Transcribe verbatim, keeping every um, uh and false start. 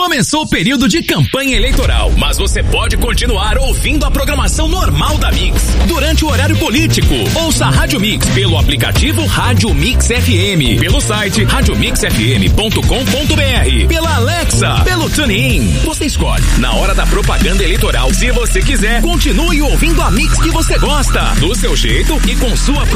Começou o período de campanha eleitoral, mas você pode continuar ouvindo a programação normal da Mix durante o horário político. Ouça a Rádio Mix pelo aplicativo Rádio Mix F M, pelo site rádio mix f m ponto com ponto b r, pela Alexa, pelo TuneIn. Você escolhe. Na hora da propaganda eleitoral, se você quiser, continue ouvindo a Mix que você gosta, do seu jeito e com sua